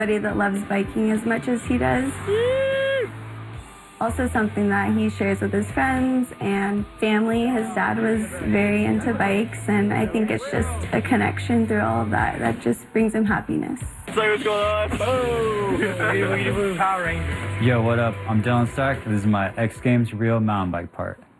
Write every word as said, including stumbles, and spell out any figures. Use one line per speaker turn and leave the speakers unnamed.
Somebody that loves biking as much as he does. Also something that he shares with his friends and family. His dad was very into bikes, and I think it's just a connection through all of that that just brings him happiness.
So what's going on? Boom! Power Rangers.
Yo, what up? I'm Dylan Stark. This is my X Games Real mountain bike part.